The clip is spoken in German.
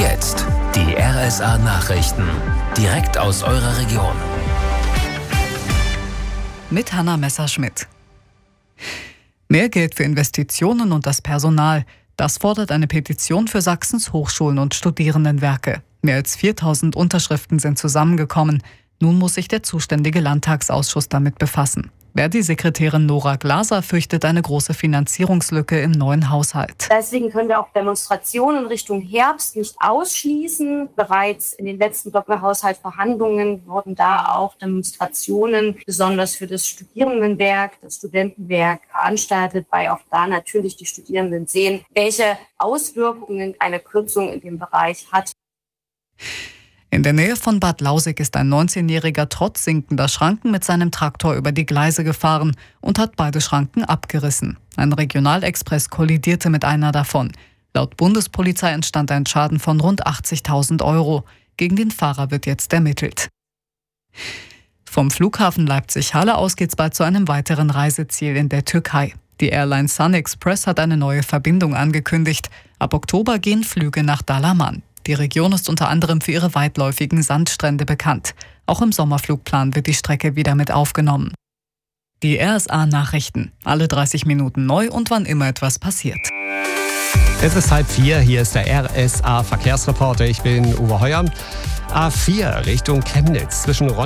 jetzt die RSA-Nachrichten. Direkt aus eurer Region. Mit Hanna Messerschmidt. Mehr Geld für Investitionen und das Personal. Das fordert eine Petition für Sachsens Hochschulen und Studierendenwerke. Mehr als 4000 Unterschriften sind zusammengekommen. Nun muss sich der zuständige Landtagsausschuss damit befassen. Verdi-Sekretärin Nora Glaser fürchtet eine große Finanzierungslücke im neuen Haushalt. Deswegen können wir auch Demonstrationen Richtung Herbst nicht ausschließen. Bereits in den letzten Doppelhaushaltverhandlungen wurden da auch Demonstrationen, besonders für das Studierendenwerk, das Studentenwerk, veranstaltet, weil auch da natürlich die Studierenden sehen, welche Auswirkungen eine Kürzung in dem Bereich hat. In der Nähe von Bad Lausick ist ein 19-Jähriger trotz sinkender Schranken mit seinem Traktor über die Gleise gefahren und hat beide Schranken abgerissen. Ein Regionalexpress kollidierte mit einer davon. Laut Bundespolizei entstand ein Schaden von rund 80.000 €. Gegen den Fahrer wird jetzt ermittelt. Vom Flughafen Leipzig-Halle aus geht's bald zu einem weiteren Reiseziel in der Türkei. Die Airline Sun Express hat eine neue Verbindung angekündigt. Ab Oktober gehen Flüge nach Dalaman. Die Region ist unter anderem für ihre weitläufigen Sandstrände bekannt. Auch im Sommerflugplan wird die Strecke wieder mit aufgenommen. Die RSA-Nachrichten. Alle 30 Minuten neu und wann immer etwas passiert. Es ist 3:30, hier ist der RSA-Verkehrsreporter. Ich bin Uwe Heuer. A4 Richtung Chemnitz zwischen